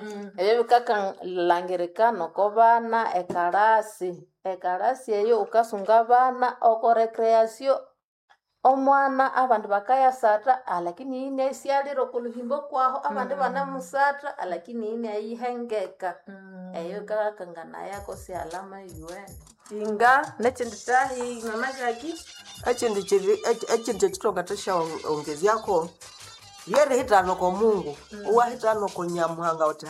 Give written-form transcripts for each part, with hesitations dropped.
Ebyo bikaka langirika noko bana ekarasi eyo ukasunga abana oko recreation omwana abandu bakayasata lakini ine isyalira okuluhimbo kwaho abandi banamusata lakini ine ayihengeka eyo kakakanganayako si alama yuene inga nechindi tahi mama Jackie Echindu chitonga tesha ongezyako yere hitano kwa Mungu uwa hitano kwa Nyamuhanga uti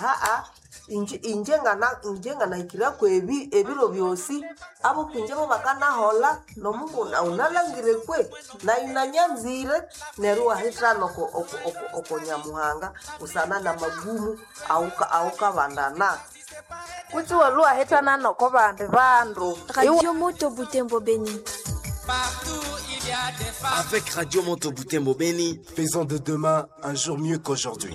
injenga na ikira kwa ebiro byosi abo kwinjemo bakana hola no Mungu na unalangire kwe na inanyanzire neruwa hitano kwa Nyamuhanga usana na magumu auka bandana kuti walua hitana noko bandu Radio Moto Butembo Beni. Avec Radio Moto Butembo Beni, faisons de demain un jour mieux qu'aujourd'hui.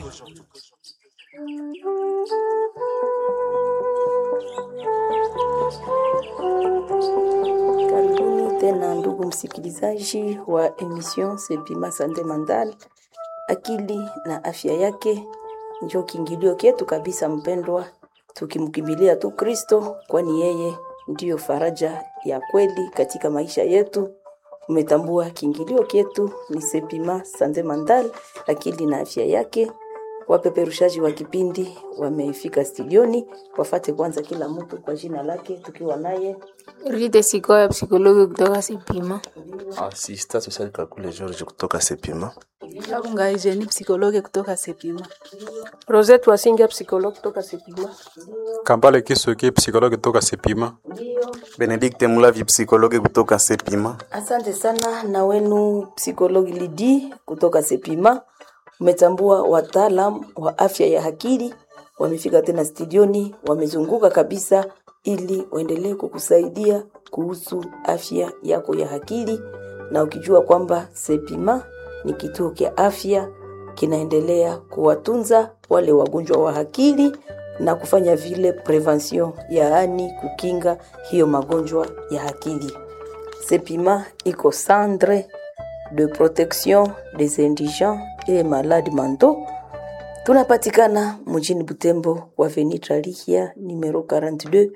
Karibuni tena ndugu msikilizaji wa emission Sepima Sante Mandal, akili na afya yake njo kiingilio kietu kabisa mpendwa, tukimkimbilia tu Kristo kwani yeye ndiyo faraja ya kweli katika maisha yetu. Umetambua kiingilio kietu ni Sepima Sante Mandal, akili na afya yake. Wapeperushaji wa kipindi wamefika studioni, wafate kwanza kila mtu kwa jina lake, tukiwa naye Rite Sikoya, psikologi kutoka Sepima. Assistant social Kakule George kutoka Sepima. Kabunga Eugenie, psikologi kutoka Sepima. Rosette Wasinga, psikologi kutoka Sepima. Kambale Kisuki, psikologi kutoka Sepima. Benedicte Mulavi, psikologi kutoka Sepima. Asante sana na wenu psikologi Lidi kutoka Sepima. Umetambua wataalamu wa afya ya akili wamefika tena studioni, wamezunguka kabisa ili waendelee kukusaidia kuhusu afya yako ya akili, na ukijua kwamba Sepima ni kituo cha afya kinaendelea kuwatunza wale wagonjwa wa akili na kufanya vile prevention, yaani kukinga hiyo magonjwa ya akili. Sepima iko centre de protection des indigents et malades mentaux. Tunapatikana mjini Butembo wa Avenue Lihia numero 42.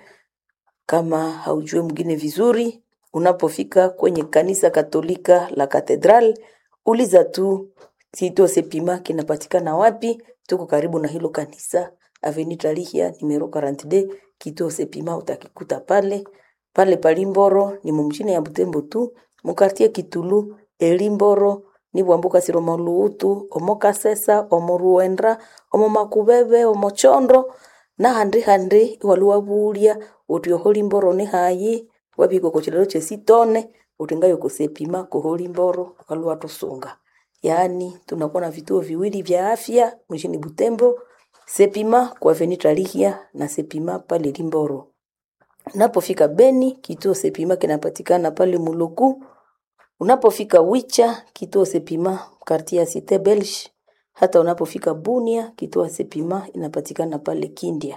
Kama haujue mwingine vizuri, unapofika kwenye kanisa Katolika la Katedral, uliza tu kituo Sepima kinapatikana wapi. Tuko karibu na hilo kanisa, Avenue Lihia numero 42. Kituo Sepima utakikuta pale Palimboro, ni mjini ya Butembo tu, mkartie Kitulu, Elimboro, ni bwambuka Siroma Luutu, Omoka Sesa, Omoruendra, Omomakubebe, Omochondro, na handi waluwabulia, Holimboro ni hayi, wabiko kochilelo chesitone, utingayo kusepima Holimboro, waluwa tosunga. Yaani, tunakuwa na vituo viwili vya afya, mjini Butembo, Sepima kwa Avenue Lihia na Sepima pale Limboro. Unapofika Beni, kituo Sepima kinapatikana pale Muluku. Unapofika Wicha, kituo Sepima quartier Cité Belge. Hata unapofika Bunia, kituo Sepima inapatikana pale Kindia.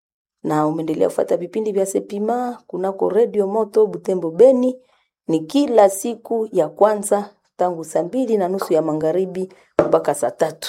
Na umeendelea kufuata vipindi vya Sepima kunako Radio Moto Butembo Beni, ni kila siku ya kwanza tangu 2:30 ya magharibi mpaka 3.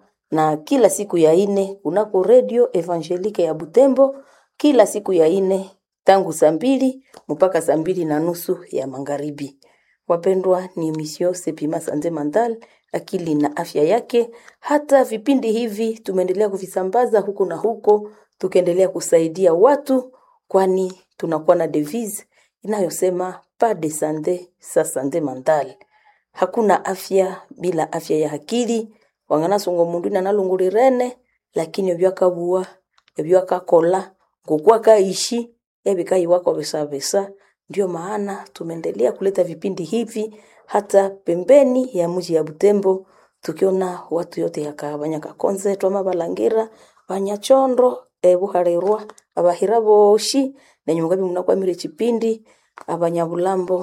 Na kila siku ya 4 kunako Radio Evangelique ya Butembo, kila siku ya 4 tangu 2:00 mpaka 2:30 ya magharibi. Wapendwa, ni emission Sepima Sante Mandal, akili na afya yake. Hata vipindi hivi tumeendelea kuvisambaza huko na huko, tukiendelea kusaidia watu, kwani tunakuwa na devise inayosema pas de santé sans santé mentale. Hakuna afya bila afya ya akili. Wangana songo mundu na nalungulirene, lakini byakabua, byakakola, kukua kaishi, ebikai wako besabesa. Ndio maana tumeendelea kuleta vipindi hivi hata pembeni ya mji ya Butembo, tukiona watu yote yakabanya kakonze twa Balangira, Banyachondo, Buharerwa, Abahiraboshi, na nyumugabi mnakuwa mire chipindi, Abanyabulambo,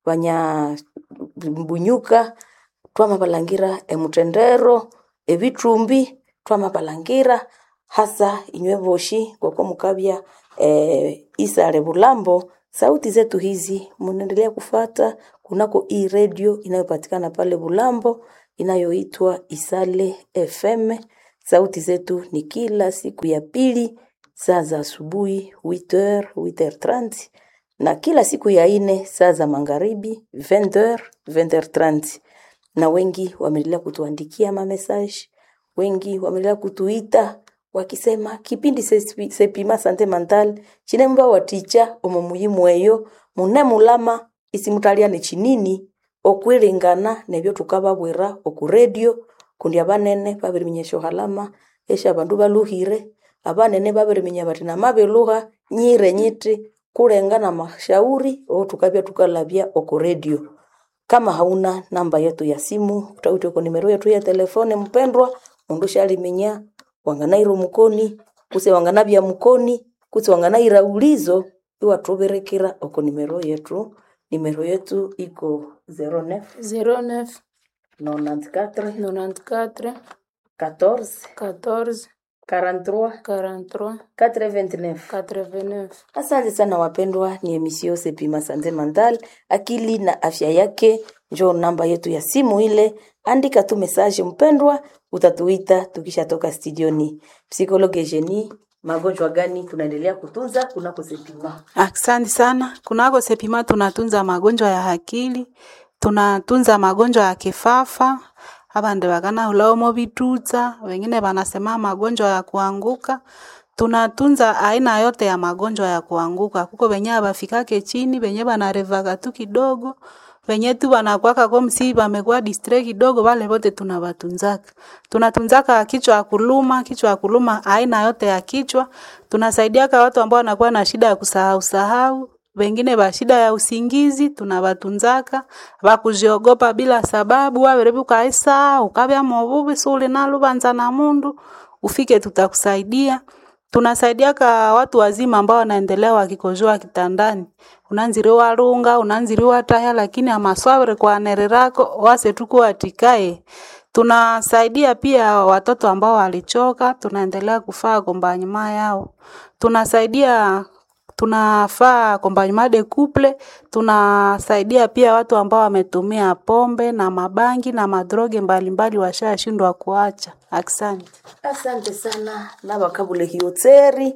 Bunyuka, twa Balangira, Mutendero, Ebitrumbi, twa Balangira, hasa Inyweboshi kwa mukabya Isale Bulambo. Sauti zetu hizi mnaendelea kufuata kunako radio inayopatikana pale Bulambo, inayoitwa Isale FM Sauti zetu ni kila siku ya pili saa za asubuhi 8h 8h30 na kila siku ya ine saa za magharibi 20h 20h30. Na wengi wameendelea kutuandikia message, wengi wameendelea kutuita wakisema kipindi sepima sante mental chinemba waticha omuyimu eyo munemulama isimutalia ni chinini okwilingana nebyo tukababwira oku radio kundi abanene babiriminyesho halama esha abandu baluhire abanene babiriminya bati na mabeluha nyire nyiti kulengana mashauri o tukabya tukalabya oku radio. Kama hauna namba yetu ya simu utauti kwa nimero yetu ya telefone mpendwa mundu shaliminya wanganairo mukoni kuse wanganabya mukoni kuse wanganaira ulizo iwa tuberekera oku nimero yetu iko 09 94 14 43 89. Asante sana wapendwa, ni emisio Sepima Sante Mental, akili na afya yake. Njoo namba yetu ya simu ile, andika tu message mpendwa, utatuita tukisha toka studioni. Psikologe Jenny, magonjwa gani tunaendelea kutunza kunako Sepima? Asante sana. Kunako Sepima tunatunza magonjwa ya akili, tunatunza magonjwa ya kifafa, abande bagana ulomo bituza, wengine wanasema magonjwa ya kuanguka. Tunatunza aina yote ya magonjwa ya kuanguka. Kuko wenye abafikake chini, wenye banarevaga tu kidogo, wenye tu wanakuwaka kwa msi wamekuwa distract kidogo, wale wote tunawatunzaka. Tunatunzaka kichwa ya kuluma aina yote ya kichwa. Tunasaidiaka watu ambao wanakuwa na shida ya kusahau, wengine ba shida ya usingizi, tunawatunzaka. Bakujiogopa bila sababu, waberebu kaisa, ukabya mobubi suli na lubanza na mundu, ufike tutakusaidia. Tunasaidiaka watu wazima ambao wanaendelea wakikojoa kitandani. Unanziriwa runga, unanziriwa taya, lakini amaswabere kwa nererako wase tuku atikae. Tunasaidia pia watoto ambao walichoka, tunaendelea kufaa kombanyuma yao. Tunafaa kombanyuma de couple, tunasaidia pia watu ambao wametumia pombe na mabangi na madroge mbalimbali washashindwa kuacha. Asante sana na bakabule hioteri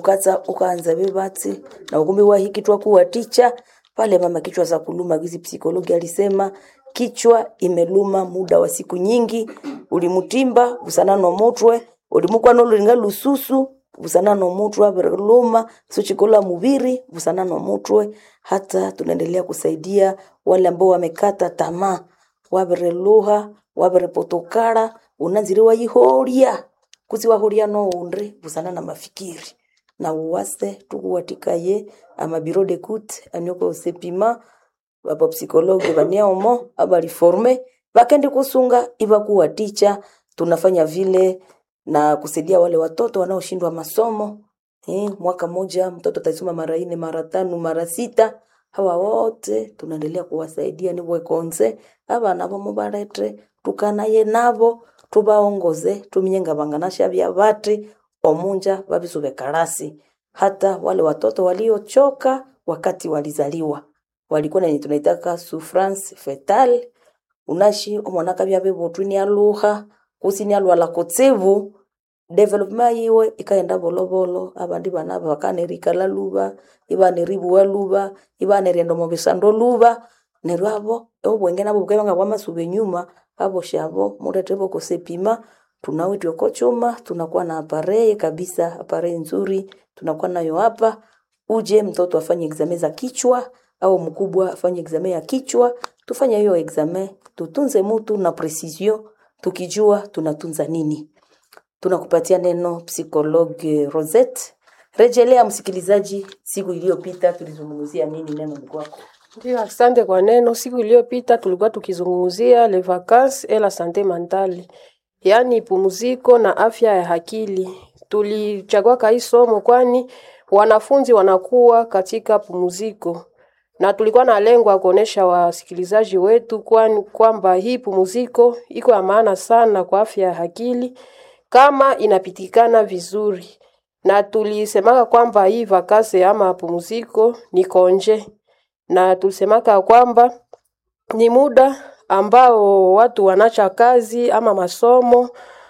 ukaanza bebati na ukumbi wa hiki twa kuwa teacher pale mama kichwa za kuluma gizi psikologi alisema kichwa imeluma muda wa siku nyingi ulimutimba usana no motwe ulimukwa no linga lususu usana no motwe berluma suchikola mubiri usana no motwe. Hata tunaendelea kusaidia wale ambao wamekata tamaa wabereluha waberepotokara unanziriwa yihoria kuziwahoria no undre busana na mafikiri na uwase tukuwatikaye ama biro de kut anyoko Sepima baba psikologe baniaomo abali forme bakende kusunga iba kuwa teacher. Tunafanya vile na kusaidia wale watoto wanaoshindwa masomo. Mwaka moja mtoto atasoma mara 4 mara 5 mara 6, hawa wote tunaendelea kuwasaidia ni wekonze abana bo mubarete tukanaye nabo tubaongoze tuminyenga banganasha bya bati omunja babisube karasi. Hata wale watoto waliochoka wakati walizaliwa walikuwa na tunaitaka souffrance fetale unashi omwanaka bya bebotuni aluha kusini alwala kotsevu development yiwe ikaenda bolobolo abandi bana bakanerika la luba ibaneribu waluba ibanerendo mobisando luba nerwabo obwenge nabo bukabanga kwa masube nyuma abo shabo muretebo ko Sepima tunawitwa kochoma tunakuwa na apare kabisa apare nzuri tunakuwa nayo hapa. Uje mtoto afanye examen za kichwa au mkubwa afanye examen ya kichwa, tufanye hiyo examen tutunze mtu na precision tukijua tunatunza nini. Tunakupatia neno psikologe Rosette. Rejelea msikilizaji siku iliyopita tulizungumzia nini neno kwako? Ndio, asante kwa neno. Siku iliyopita tulikuwa tukizungumzia les vacances et la santé mentale. Yaani pumziko na afya ya akili. Tulichagua hii somo kwani wanafunzi wanakuwa katika pumziko. Na tulikuwa na lengo ya kuonesha wasikilizaji wetu kwamba hii pumziko iko ya maana sana kwa afya ya akili kama inapitikana vizuri. Na tulisemaka kwamba hii vakase ama pumziko ni konje. Na tulisemaka kwamba ni muda ambao watu wanacha kazi ama masomo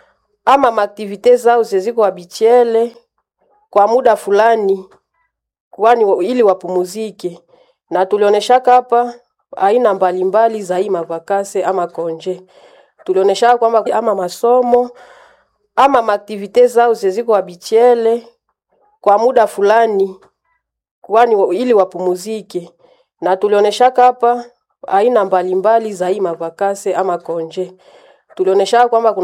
ama maaktivite zao zeziko habituele kwa muda fulani, kwani ili wapumuzike. Na tulionyeshaka hapa aina mbalimbali za hii mavakase ama konje. Tulionyeshaka kwamba ama masomo ama maaktivite zao zeziko habituele kwa muda fulani, kwani ili wapumuzike. Na tulionyeshaka hapa aina mbalimbali za hii mavakase ama konje. Tulionyeshaka kwamba kuna